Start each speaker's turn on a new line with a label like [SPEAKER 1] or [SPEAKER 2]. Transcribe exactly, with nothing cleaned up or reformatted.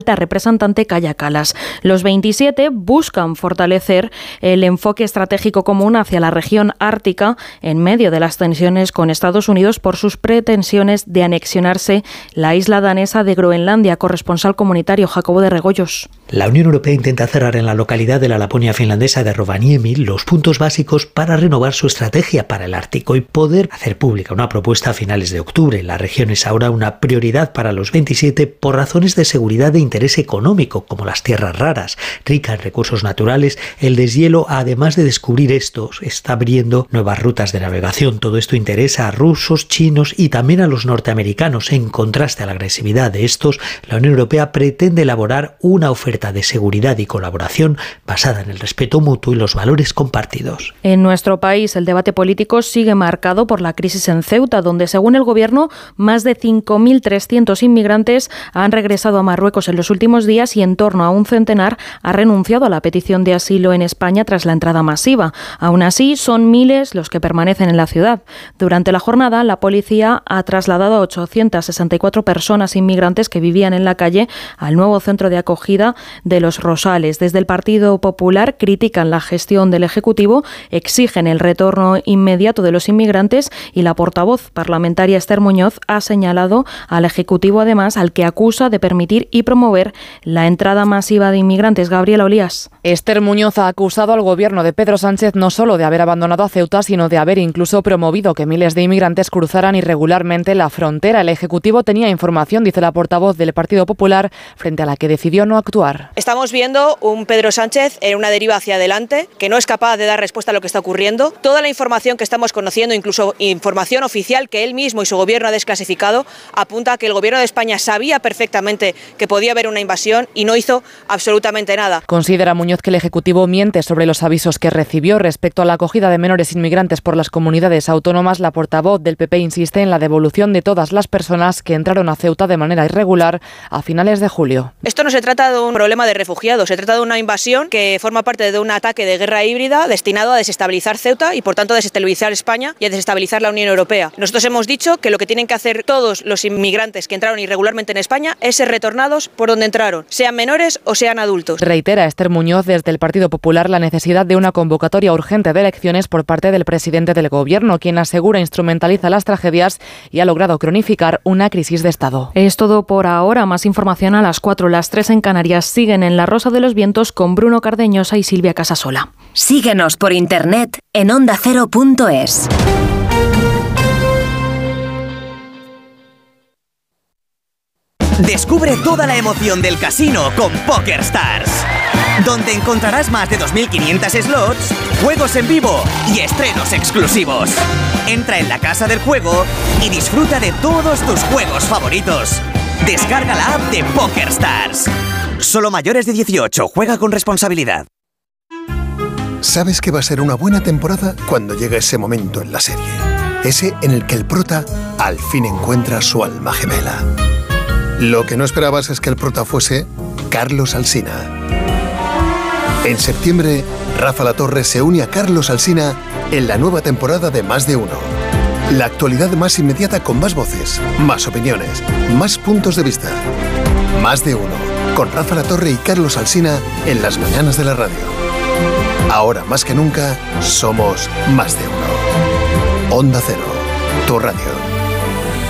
[SPEAKER 1] representante Kaja Kallas. Los veintisiete buscan fortalecer el enfoque estratégico común hacia la región ártica en medio de las tensiones con Estados Unidos por sus pretensiones de anexionarse la isla danesa de Groenlandia. Corresponsal comunitario Jacobo de Regoyos.
[SPEAKER 2] La Unión Europea intenta cerrar en la localidad de la Laponia finlandesa de Rovaniemi los puntos básicos para renovar su estrategia para el Ártico y poder hacer pública una propuesta a finales de octubre. La región es ahora una prioridad para los veintisiete por razones de seguridad e interés económico, como las tierras raras, ricas en recursos naturales. El deshielo, además de descubrir estos, está abriendo nuevas rutas de navegación. Todo esto interesa a rusos, chinos y también a los norteamericanos. En contraste a la agresividad de estos, la Unión Europea pretende elaborar una oferta de seguridad y colaboración basada en el respeto mutuo y los valores compartidos.
[SPEAKER 1] En nuestro país, el debate político sigue marcado por la crisis en Ceuta, donde, según el Gobierno, más de cinco mil trescientos inmigrantes han regresado a Marruecos en los últimos días y en torno a un centenar ha renunciado a la petición de asilo en España tras la entrada masiva. Aún así, son miles los que permanecen en la ciudad. Durante la jornada, la policía ha trasladado a ochocientas sesenta y cuatro personas inmigrantes que vivían en la calle al nuevo centro de acogida de Los Rosales. Desde el Partido Popular critican la gestión del Ejecutivo, exigen el retorno inmediato de los inmigrantes y la portavoz parlamentaria Esther Muñoz ha señalado al Ejecutivo, además, al que acusa de permitir y promover la entrada masiva de inmigrantes. Gabriela Olías.
[SPEAKER 3] Esther Muñoz ha acusado al gobierno de Pedro Sánchez no solo de haber abandonado a Ceuta, sino de haber incluso promovido que miles de inmigrantes cruzaran irregularmente la frontera. El Ejecutivo tenía información, dice la portavoz del Partido Popular, frente a la que decidió no actuar.
[SPEAKER 4] Estamos viendo un Pedro Sánchez en una deriva hacia adelante, que no es capaz de dar respuesta a lo que está ocurriendo. Toda la información que estamos conociendo, incluso información oficial que él mismo y su gobierno ha desclasificado, apunta a que el gobierno de España sabía perfectamente que podía haber una invasión y no hizo absolutamente nada.
[SPEAKER 3] Considera Muñoz que el Ejecutivo miente sobre los avisos que recibió respecto a la acogida de menores inmigrantes por las comunidades autónomas. La portavoz del P P insiste en la devolución de todas las personas que entraron a Ceuta de manera irregular a finales de julio.
[SPEAKER 4] Esto no se trata de un problema de refugiados, se trata de una invasión que forma parte de un ataque de guerra híbrida destinado a desestabilizar Ceuta y por tanto a desestabilizar España y a desestabilizar la Unión Europea. Nosotros hemos dicho que lo que tienen que hacer todos los inmigrantes que entraron irregularmente en España es ser retornados por donde entraron, sean menores o sean adultos.
[SPEAKER 3] Reitera Esther Muñoz desde el Partido Popular la necesidad de una convocatoria urgente de elecciones por parte del presidente del Gobierno, quien asegura instrumentaliza las tragedias y ha logrado cronificar una crisis de Estado.
[SPEAKER 1] Es todo por ahora. Más información a las cuatro, las tres en Canarias. Siguen en La Rosa de los Vientos con Bruno Cardeñosa y Silvia Casasola.
[SPEAKER 5] Síguenos por internet en onda cero punto es.
[SPEAKER 6] Descubre toda la emoción del casino con PokerStars, donde encontrarás más de dos mil quinientos slots, juegos en vivo y estrenos exclusivos. Entra en la casa del juego y disfruta de todos tus juegos favoritos. Descarga la app de PokerStars. Solo mayores de dieciocho, juega con responsabilidad.
[SPEAKER 7] Sabes que va a ser una buena temporada cuando llega ese momento en la serie. Ese en el que el prota al fin encuentra su alma gemela. Lo que no esperabas es que el prota fuese Carlos Alsina. En septiembre, Rafa Latorre se une a Carlos Alsina en la nueva temporada de Más de Uno. La actualidad más inmediata con más voces, más opiniones, más puntos de vista. Más de Uno, con Rafa Latorre y Carlos Alsina en las mañanas de la radio. Ahora más que nunca, somos Más de Uno. Onda Cero, tu radio.